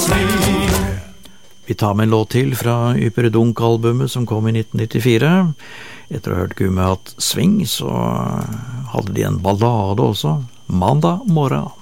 Vi tar med en låt til fra Yperdunk-albumet som kom i 1994. Etter å ha hørt Gummi hatt sving, så hadde de en ballade også, Mandag morgen.